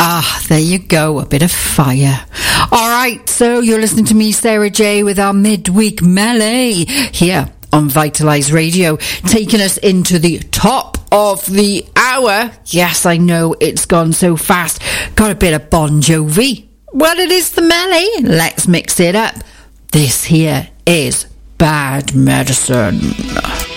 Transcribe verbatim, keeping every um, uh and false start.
Ah, there you go, a bit of fire. Alright, so you're listening to me, Sarah J, with our midweek melee here on Vitalise Radio, taking us into the top of the hour. Yes, I know, it's gone so fast. Got a bit of Bon Jovi. Well, it is the melee. Let's mix it up. This here is Bad Medicine.